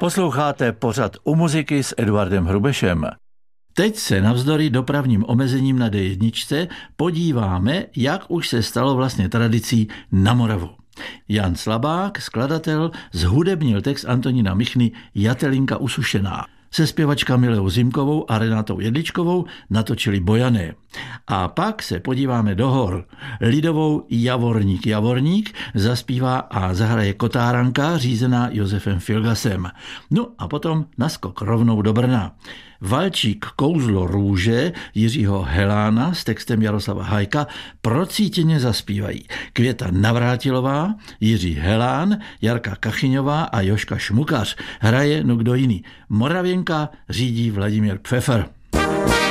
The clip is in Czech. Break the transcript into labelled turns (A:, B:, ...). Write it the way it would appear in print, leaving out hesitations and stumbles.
A: Posloucháte pořad U muziky s Eduardem Hrubešem. Teď se navzdory dopravním omezením na D1 podíváme, jak už se stalo vlastně tradicí na Moravu. Jan Slabák, skladatel, zhudebnil text Antonína Michny Jatelinka usušená. Se zpěvačkami Leou Zimkovou a Renátou Jedličkovou natočili Bojané. A pak se podíváme do hor. Lidovou Javorník zaspívá a zahraje Kotáranka, řízená Josefem Filgasem. No a potom naskok rovnou do Brna. Valčík Kouzlo růže Jiřího Helána s textem Jaroslava Hajka procítěně zaspívají Květa Navrátilová, Jiří Helán, Jarka Kachyňová a Joška Šmukař. Hraje no kdo jiný. Moravěnka řídí Vladimír Pfeffer.